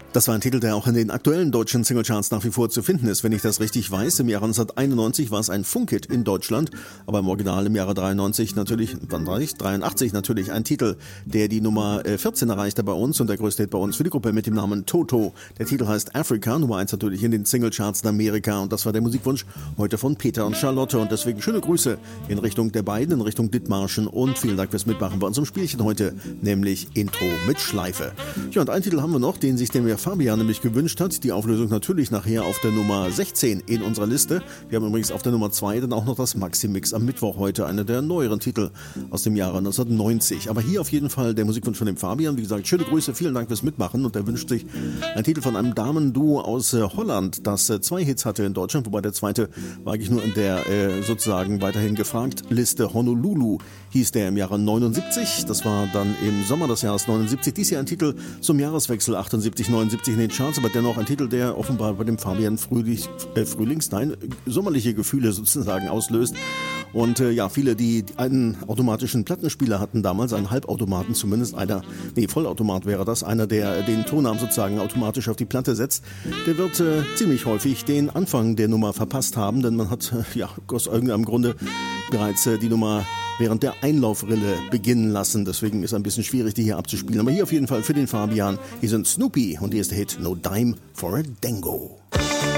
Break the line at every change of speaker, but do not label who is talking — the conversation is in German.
Das war ein Titel, der auch in den aktuellen deutschen Singlecharts nach wie vor zu finden ist, wenn ich das richtig weiß. Im Jahre 1991 war es ein Funkhit in Deutschland, aber im Original im Jahre 83 natürlich ein Titel, der die Nummer 14 erreichte bei uns und der größte Hit bei uns für die Gruppe mit dem Namen Toto. Der Titel heißt Africa, Nummer 1 natürlich in den Singlecharts in Amerika und das war der Musikwunsch heute von Peter und Charlotte und deswegen schöne Grüße in Richtung der beiden, in Richtung Dithmarschen und vielen Dank fürs Mitmachen bei unserem Spielchen heute, nämlich Intro mit Schleife. Ja, und einen Titel haben wir noch, den sich der Fabian nämlich gewünscht hat. Die Auflösung natürlich nachher auf der Nummer 16 in unserer Liste. Wir haben übrigens auf der Nummer 2 dann auch noch das Maxi-Mix am Mittwoch heute, einer der neueren Titel aus dem Jahre 1990. Aber hier auf jeden Fall der Musikwunsch von dem Fabian. Wie gesagt, schöne Grüße, vielen Dank fürs Mitmachen. Und er wünscht sich einen Titel von einem Damenduo aus Holland, das 2 Hits hatte in Deutschland, wobei der zweite war eigentlich nur in der sozusagen weiterhin gefragt Liste. Honolulu hieß der im Jahre 79. Das war dann im Sommer des Jahres 79. Dies hier ein Titel zum Jahreswechsel 78, 79 in den Charts, aber dennoch ein Titel, der offenbar bei dem Fabian sommerliche Gefühle sozusagen auslöst. Und viele, die einen automatischen Plattenspieler hatten damals, einen Halbautomaten zumindest, Vollautomat wäre das, einer, der den Tonarm sozusagen automatisch auf die Platte setzt, der wird ziemlich häufig den Anfang der Nummer verpasst haben, denn man hat aus irgendeinem Grunde bereits die Nummer während der Einlaufrille beginnen lassen. Deswegen ist es ein bisschen schwierig, die hier abzuspielen. Aber hier auf jeden Fall für den Fabian. Hier sind Snoopy und hier ist der Hit No Dime for a Dango.